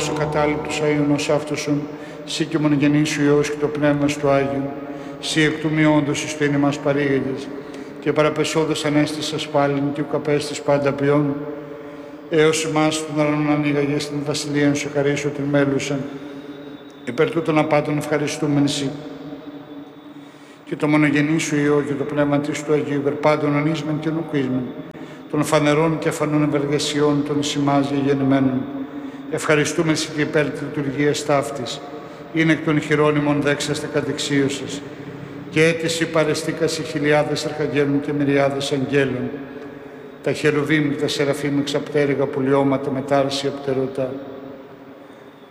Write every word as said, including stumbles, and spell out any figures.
λαός ο κατάληπτος Αΐωνος αυτοσον, σύ και μονογενής σου Υιός και το Πνεύμας του Άγιου, σύ εκ του μη όντως εις το είναι μας παρήγαγες, και παραπεσόδος ανέστησας πάλιν και ουκ απέστης πάντα ποιόν, έως εμάς των ουρανών ανοίγαγες την βασιλείαν σου χαρίσω την μέλουσαν, υπέρ τούτων απάτων ευχαριστούμεν σοι. Και το μονογενή σου Υιό και το Πνεύμα της του Αγίου υπέρ πάντων ονείσμεν και νουκουίσμεν, των φανερών και αφανών ευεργεσιών των σημάς γεννημένων. Ευχαριστούμε σοι και υπέρ τη λειτουργία ταύτης, είναι εκ των χειρόνιμων δέξαστε κατεξίωσης, και αίτηση παρεστήκασι χιλιάδες αρχαγγέλων και μυριάδες αγγέλων, τα χερουβίμ και τα σεραφείμ εξαπτέρυγα πουλιώματα με τάρση απτερωτά.